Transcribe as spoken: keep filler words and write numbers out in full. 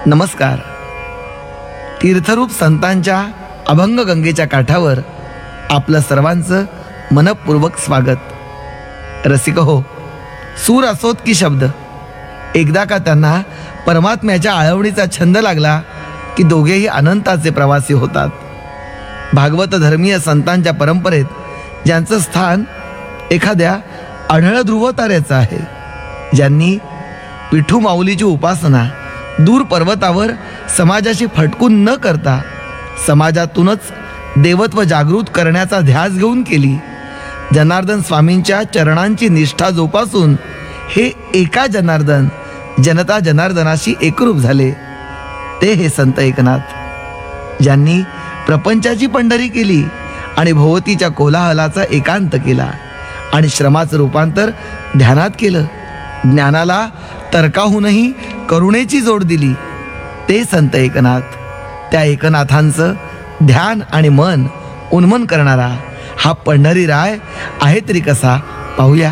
नमस्कार. तीर्थरूप संतांच्या अभंग गंगेच्या काठावर आपलं सर्वांचं मनपूर्वक स्वागत. रसिक हो, सूर असोत की शब्द, एकदा का त्यांना परमात्म्याच्या आळवणीचा छंद लागला की दोघेही अनंताचे प्रवासी होतात. भागवत धर्मीय संतांच्या परंपरेत ज्यांचं स्थान एखाद्या आढळ ध्रुव ताऱ्याचं आहे, ज्यांनी विठू माऊलीची उपासना दूर पर्वतावर समाजाशी फटकून न करता समाजातूनच देवत्व जागृत करण्याचा ध्यास घेऊन केली, जनार्दन स्वामींच्या चरणांची निष्ठा जोपासून हे एका जनार्दन जनता जनार्दनाशी एकरूप झाले, ते हे संत एकनाथ, ज्यांनी प्रपंचाची पंढरी केली आणि भोवतीच्या कोलाहलाचा एकांत केला आणि श्रमाचं रूपांतर ध्यानात केलं. ज्ञानाला तर्काहूनही करुणेची जोड दिली, ते संत एकनाथ. त्या एकनाथांचं ध्यान आणि मन उन्मन करणारा हा पंढरीराय आहे तरी कसा, पाहूया.